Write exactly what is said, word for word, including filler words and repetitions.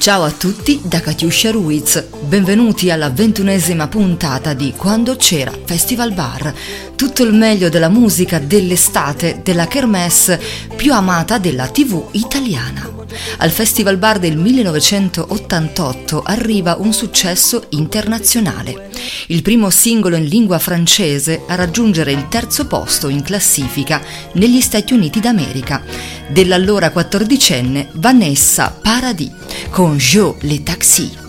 Ciao a tutti da Katiuscia Ruiz, benvenuti alla ventunesima puntata di Quando c'era Festival Bar, tutto il meglio della musica dell'estate della kermesse più amata della tivù italiana. Al Festival Bar del millenovecentottantotto arriva un successo internazionale, il primo singolo in lingua francese a raggiungere il terzo posto in classifica negli Stati Uniti d'America, dell'allora quattordicenne Vanessa Paradis con Jo les Taxis.